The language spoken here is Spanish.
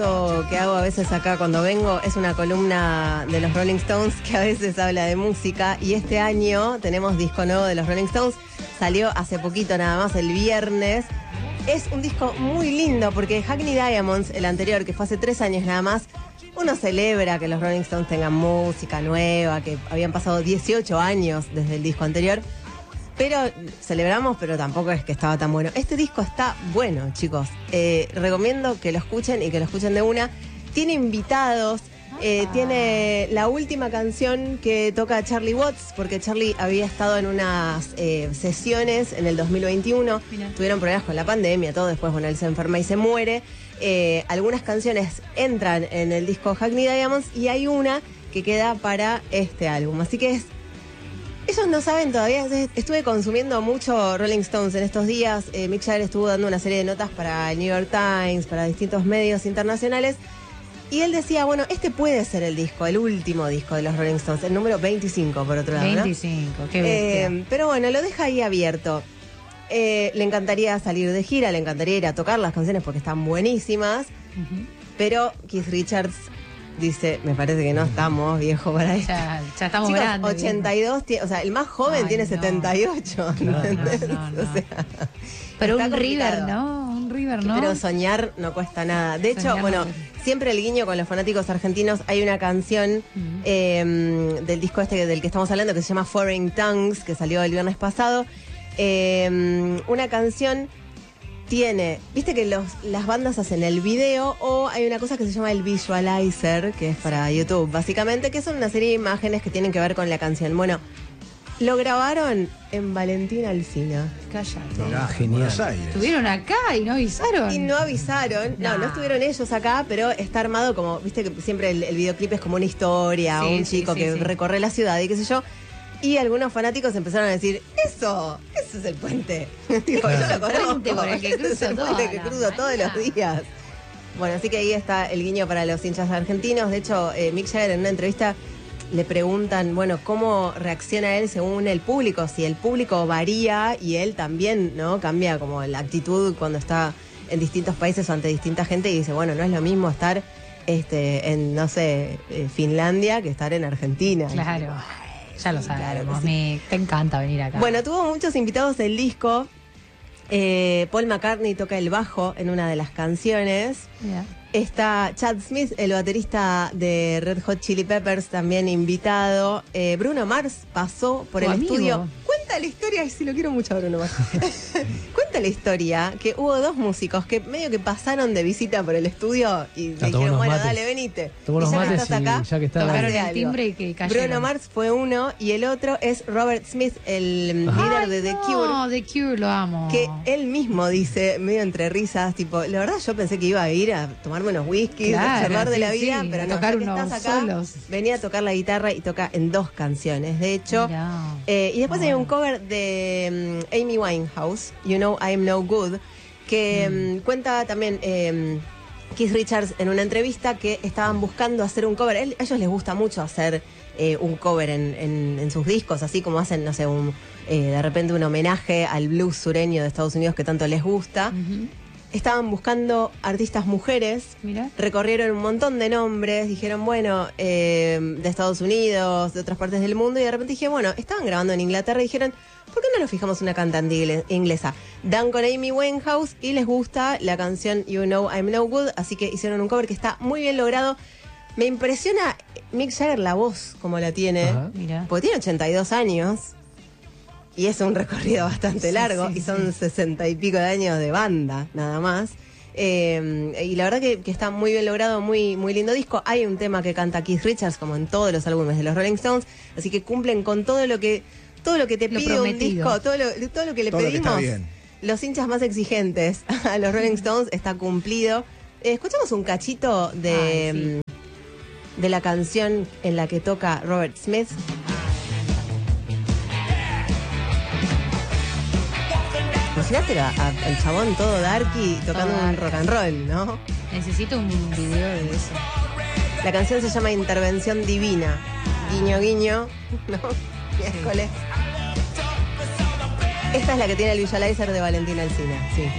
esto que hago a veces acá cuando vengo es una columna de los Rolling Stones que a veces habla de música, y este año tenemos disco nuevo de los Rolling Stones. Salió hace poquito nada más, el viernes. Es un disco muy lindo porque Hackney Diamonds, el anterior, que fue hace 3 años nada más, uno celebra que los Rolling Stones tengan música nueva, que habían pasado 18 años desde el disco anterior. Pero celebramos, pero tampoco es que estaba tan bueno. Este disco está bueno, chicos. Recomiendo que lo escuchen y que lo escuchen de una. Tiene invitados. Tiene la última canción que toca Charlie Watts, porque Charlie había estado en unas sesiones en el 2021. Mirá. Tuvieron problemas con la pandemia, todo. Después, bueno, él se enferma y se muere. Algunas canciones entran en el disco Hackney Diamonds y hay una que queda para este álbum. Así que ellos no saben todavía. Estuve consumiendo mucho Rolling Stones en estos días. Mick Jagger estuvo dando una serie de notas para el New York Times, para distintos medios internacionales. Y él decía, bueno, este puede ser el disco, el último disco de los Rolling Stones, el número 25, por otro lado, 25, ¿no? Qué bestia. Pero bueno, lo deja ahí abierto. Le encantaría salir de gira, le encantaría ir a tocar las canciones porque están buenísimas. Pero Keith Richards dice, me parece que no estamos viejos para esto. Ya estamos Chicos, grandes. 82, o sea, el más joven tiene 78. No. O sea, pero un complicado. River, ¿no? Un River, ¿no? Pero soñar no cuesta nada. De hecho, bueno, siempre el guiño con los fanáticos argentinos. Hay una canción del disco este del que estamos hablando que se llama Foreign Tongues, que salió el viernes pasado. Una canción tiene, viste que las bandas hacen el video, o hay una cosa que se llama el visualizer, que es para YouTube, básicamente, que son una serie de imágenes que tienen que ver con la canción. Bueno, lo grabaron en Valentín Alsina. Cállate. Genial. Estuvieron acá y no avisaron. Y no avisaron, no estuvieron ellos acá, pero está armado como, viste que siempre el videoclip es como una historia, un chico que recorre la ciudad y qué sé yo. Y algunos fanáticos empezaron a decir, eso es el puente. Digo, yo lo conozco. Puente por el que cruzo es el puente que cruzo todos los días. Bueno, así que ahí está el guiño para los hinchas argentinos. De hecho, Mick Jagger en una entrevista le preguntan, bueno, cómo reacciona él según el público, si el público varía y él también, ¿no? Cambia como la actitud cuando está en distintos países o ante distinta gente, y dice, bueno, no es lo mismo estar en, no sé, Finlandia que estar en Argentina. Claro. Ya lo sabemos, Claro que sí. te encanta venir acá. Bueno, tuvo muchos invitados el disco. Paul McCartney toca el bajo en una de las canciones. Yeah. Está Chad Smith, el baterista de Red Hot Chili Peppers, también invitado. Bruno Mars pasó por el estudio. Cuenta la historia, si lo quiero mucho a Bruno Mars. Cuenta la historia que hubo 2 músicos que medio que pasaron de visita por el estudio y le dijeron, bueno, dale, venite. Tomó Y los ya mates que estás acá, y ya que está. Tocaron el timbre y que cayeron. Bruno Mars fue uno y el otro es Robert Smith, el líder de The Cure. No, The Cure lo amo. Que él mismo dice, medio entre risas, tipo, la verdad yo pensé que iba a ir a tomarme unos whiskies, a charlar de la vida, pero no, tocar ya que unos estás acá, solos. venía a tocar la guitarra y toca en 2 canciones, de hecho. Y después hay un cover de Amy Winehouse, You Know I'm No Good, que cuenta también Keith Richards en una entrevista que estaban buscando hacer un cover. A ellos les gusta mucho hacer un cover en sus discos, así como hacen, no sé, de repente un homenaje al blues sureño de Estados Unidos que tanto les gusta. Estaban buscando artistas mujeres. Mirá. Recorrieron un montón de nombres, dijeron, bueno, de Estados Unidos, de otras partes del mundo, y de repente dije, bueno, estaban grabando en Inglaterra y dijeron, ¿por qué no nos fijamos una cantante inglesa? Dan con Amy Winehouse y les gusta la canción You Know I'm No Good, así que hicieron un cover que está muy bien logrado. Me impresiona Mick Jagger la voz como la tiene, porque tiene 82 años. Y es un recorrido bastante largo, y son 60 y pico de años de banda, nada más. Y la verdad que está muy bien logrado, muy, muy lindo disco. Hay un tema que canta Keith Richards, como en todos los álbumes de los Rolling Stones, así que cumplen con todo lo que te pide un disco, todo lo que le pedimos. Los hinchas más exigentes a los Rolling Stones está cumplido. Escuchamos un cachito de la canción en la que toca Robert Smith. Imagínate al chabón todo darky tocando un rock and roll, ¿no? Necesito un video de eso. La canción se llama Intervención Divina. Guiño, guiño, ¿no? Miércoles. Esta es la que tiene el visualizer de Valentín Alsina, sí.